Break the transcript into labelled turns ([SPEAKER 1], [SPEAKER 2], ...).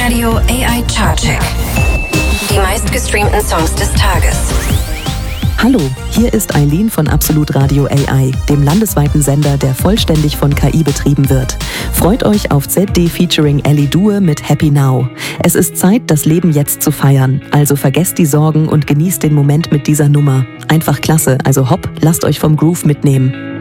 [SPEAKER 1] Radio AI Chartcheck. Die meistgestreamten Songs des Tages.
[SPEAKER 2] Hallo, hier ist Eileen von Absolut Radio AI, dem landesweiten Sender, der vollständig von KI betrieben wird. Freut euch auf ZD featuring Ellie Due mit Happy Now. Es ist Zeit, das Leben jetzt zu feiern. Also vergesst die Sorgen und genießt den Moment mit dieser Nummer. Einfach klasse, also hopp, lasst euch vom Groove mitnehmen.